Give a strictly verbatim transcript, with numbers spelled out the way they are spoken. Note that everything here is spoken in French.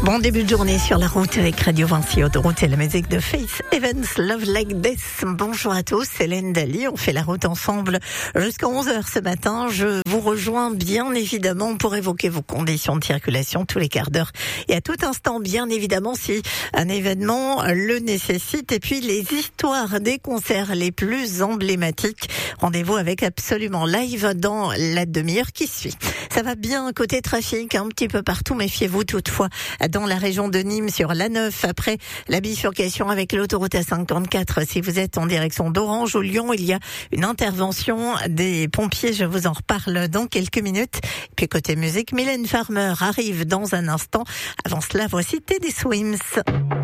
Bon début de journée sur la route avec Radio Vinci Autoroute et la musique de Faith Evans, Love Like This. Bonjour à tous, c'est Hélène Dali. On fait la route ensemble jusqu'à onze heures ce matin. Je vous rejoins bien évidemment pour évoquer vos conditions de circulation tous les quarts d'heure et à tout instant, bien évidemment, si un événement le nécessite. Et puis les histoires des concerts les plus emblématiques. Rendez-vous avec Absolument Live dans la demi-heure qui suit. Ça va bien côté trafic, un petit peu partout. Méfiez-vous toutefois dans la région de Nîmes sur l'A neuf, après la bifurcation avec l'autoroute A cinquante-quatre. Si vous êtes en direction d'Orange ou Lyon, il y a une intervention des pompiers. Je vous en reparle dans quelques minutes. Et puis côté musique, Mylène Farmer arrive dans un instant. Avant cela, voici Teddy Swims.